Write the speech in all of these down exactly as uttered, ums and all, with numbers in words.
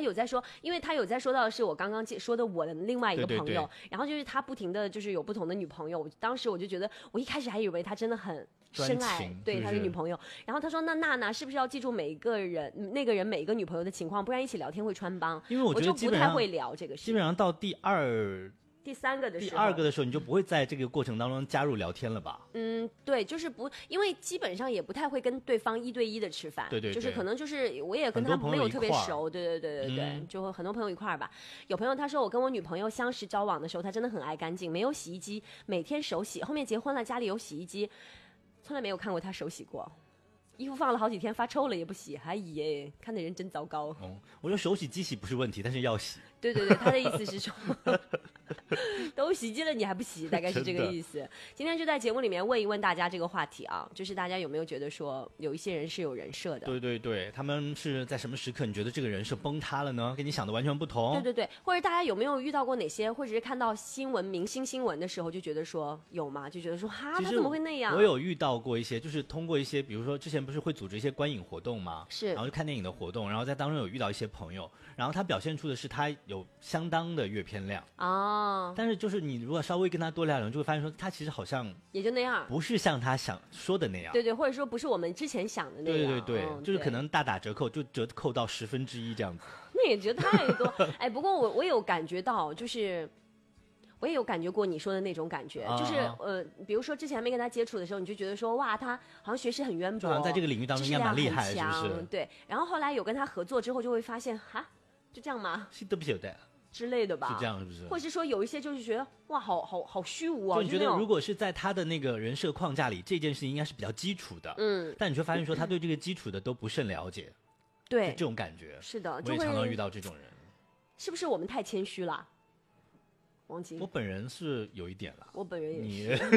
有在说，因为他有在说到的是我刚刚说的我的另外一个朋友， 对对对， 然后就是他不停的就是有不同的女朋友，当时我就觉得，我一开始还以为他真的很深爱对他的女朋友，然后他说那娜娜是不是要记住每一个人那个人每一个女朋友的情况，不然一起聊天会穿帮。 因为我觉得就不太会聊这个事， 基本上到第二。 第三个的时候， 第二个的时候，你就不会在这个过程当中加入聊天了吧？ 嗯，对，就是不，因为基本上也不太会跟对方一对一的吃饭， 对对对， 就是可能就是我也跟他没有特别熟，对对对对对， 嗯、 就很多朋友一块儿吧。有朋友他说我跟我女朋友相识交往的时候，她真的很爱干净，没有洗衣机，每天手洗。后面结婚了，家里有洗衣机，从来没有看过她手洗过。衣服放了好几天发臭了也不洗，哎耶，看的人真糟糕。 哦，我说手洗机洗不是问题，但是要洗。 对对对，他的意思是说都洗机了你还不洗，大概是这个意思。今天就在节目里面问一问大家这个话题啊，就是大家有没有觉得说有一些人是有人设的？ 对对对，他们是在什么时刻你觉得这个人设崩塌了呢？跟你想的完全不同。 对对对，或者大家有没有遇到过哪些，或者是看到新闻明星新闻的时候就觉得说有吗？就觉得说哈他怎么会那样？ 我有遇到过一些，就是通过一些比如说之前不是会组织一些观影活动吗？ 是， 然后就看电影的活动，然后在当中有遇到一些朋友，然后他表现出的是他有相当的阅片量哦， 但是就是你如果稍微跟他多聊聊，就会发现说他其实好像也就那样， 不是像他想说的那样。 对对，或者说不是我们之前想的那样。 对对对， 嗯、 就是可能大打折扣，就折扣到十分之一这样子。 那也折太多。哎，不过我我有感觉到，就是我也有感觉过你说的那种感觉， 啊、 就是呃，比如说之前没跟他接触的时候，你就觉得说哇，他好像学识很渊博， 好像在这个领域当中应该蛮厉害，是不是？ 对。然后后来有跟他合作之后，就会发现哈，就这样吗？ 是都不晓得。 之类的吧， 是这样是不是？ 或者是说有一些就是觉得哇，好好好虚无啊！ 就你觉得如果是在他的那个人设框架里，这件事情应该是比较基础的， 嗯， 但你却发现说他对这个基础的都不甚了解， 对， 这种感觉是的， 我也常常遇到这种人。 是不是我们太谦虚了？王晶， 我本人是有一点了， 我本人也是。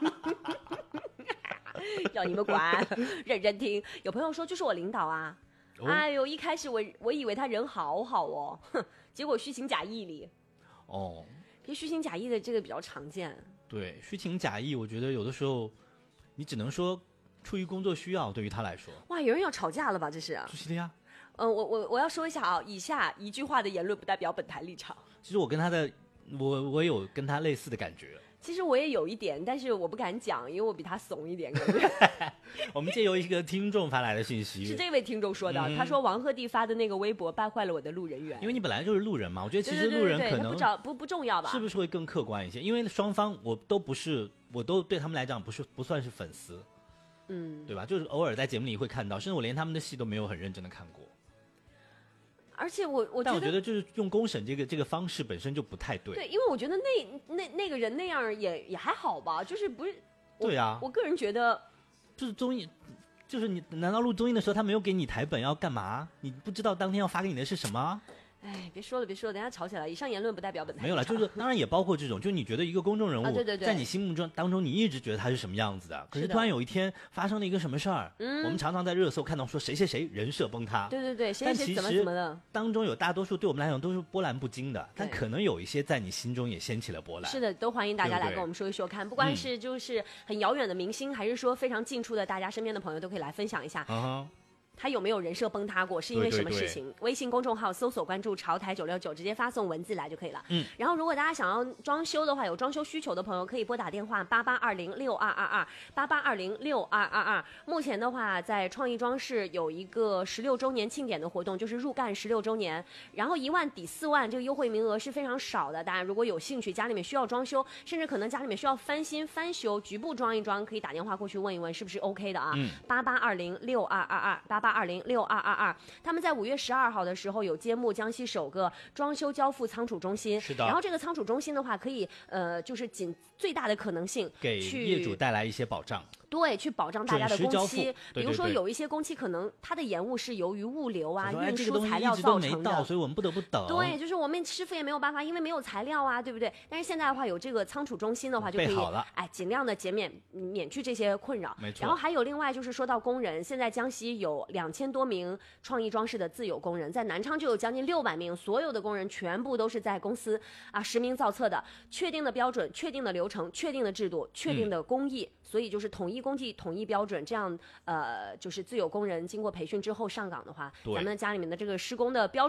让你们管，认真听。有朋友说就是我领导啊。哦、哎呦，一开始我我以为他人好好哦，哼，结果虚情假意里。 哦， 其实虚情假意的这个比较常见。 对，虚情假意，我觉得有的时候你只能说出于工作需要，对于他来说。 哇，有人要吵架了吧？这是。 出席的呀。 嗯、呃，我我我要说一下啊，以下一句话的言论不代表本台立场。 其实我跟他的，我我有跟他类似的感觉。 其实我也有一点，但是我不敢讲，因为我比他怂一点。感觉我们借由一个听众发来的信息， 是这位听众说的，嗯、他说王鹤棣发的那个微博败坏了我的路人缘。 因为你本来就是路人嘛，我觉得其实路人可能不找不不重要吧？ 是不是会更客观一些？因为双方我都不是，我都对他们来讲不是不算是粉丝， 嗯， 对吧？就是偶尔在节目里会看到，甚至我连他们的戏都没有很认真的看过。 而且我我但我觉得就是用公审这个这个方式本身就不太对。 对，因为我觉得那那那个人那样也也还好吧，就是不是。 对啊。 我个人觉得， 就是综艺，就是你难道录综艺的时候他没有给你台本要干嘛？你不知道当天要发给你的是什么？ 哎，别说了，别说了，等一下吵起来。以上言论不代表本台。 没有了，就是当然也包括这种，就是你觉得一个公众人物， 啊、对对对， 在你心目中当中，你一直觉得他是什么样子的，可是突然有一天发生了一个什么事儿， 嗯， 我们常常在热搜看到说谁谁谁人设崩塌， 对对对，谁谁谁怎么怎么的， 当中有大多数对我们来讲都是波澜不惊的，但可能有一些在你心中也掀起了波澜。 是的，都欢迎大家来跟我们说一说看，不管是就是很遥远的明星，嗯、还是说非常近处的大家身边的朋友，都可以来分享一下。 Uh-huh. 他有没有人设崩塌过？是因为什么事情？ 对对对， 微信公众号搜索关注潮台九六九，直接发送文字来就可以了。 嗯。 然后，如果大家想要装修的话，有装修需求的朋友可以拨打电话八八二零六二二二八八二零六二二二。目前的话，在创意装饰有一个十六周年庆典的活动，就是入干十六周年，然后一万抵四万，这个优惠名额是非常少的。大家如果有兴趣，家里面需要装修，甚至可能家里面需要翻新翻修，局部装一装，可以打电话过去问一问是不是 OK 的啊？ 嗯。 八八二零六二二二八八二零六二二二。二二，他们在五月十二号的时候有揭幕江西首个装修交付仓储中心。 是的。 然后这个仓储中心的话，可以呃，就是尽最大的可能性给业主带来一些保障。 对，去保障大家的工期。 对对对， 比如说有一些工期可能它的延误是由于物流啊、 运输材料造成的， 所以我们不得不等。 对，就是我们师傅也没有办法，因为没有材料啊，对不对？但是现在的话，有这个仓储中心的话，就可以哎尽量的减免免去这些困扰。 没错。 然后还有另外就是说到工人，现在江西有两千多名创意装饰的自有工人，在南昌就有将近六百名，所有的工人全部都是在公司啊实名造册的，确定的标准、确定的流程、确定的制度、确定的工艺。嗯，所以就是统一工地、统一标准，这样呃，就是自有工人经过培训之后上岗的话，咱们家里面的这个施工的标准。